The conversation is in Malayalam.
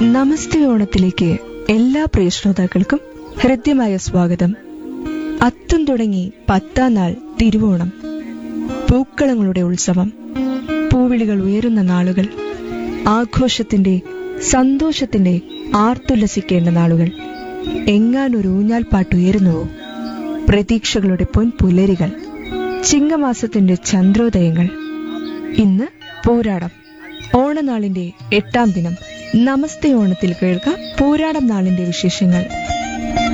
നമസ്തേ ഓണത്തിലേക്ക് എല്ലാ പ്രിയ ശ്രോതാക്കൾക്കും ഹൃദ്യമായ സ്വാഗതം. അത്തം തുടങ്ങി 10ാം നാൾ തിരുവോണം. പൂക്കളങ്ങളുടെ ഉത്സവം, പൂവിളികൾ ഉയരുന്ന നാളുകൾ, ആഘോഷത്തിന്റെ സന്തോഷത്തിന്റെ ആർത്തുല്ലസിക്കേണ്ട നാളുകൾ. എങ്ങാനൊരു ഊഞ്ഞാൽ പാട്ടുയരുന്നുവോ? പ്രതീക്ഷകളുടെ പൊൻപുലരികൾ, ചിങ്ങമാസത്തിന്റെ ചന്ദ്രോദയങ്ങൾ. ഇന്ന് പൂരാടം, ഓണനാളിന്റെ 8ാം ദിനം. നമസ്തേ ഓണത്തിൽ കേൾക്കാം പൂരാടം നാളിന്റെ വിശേഷങ്ങൾ.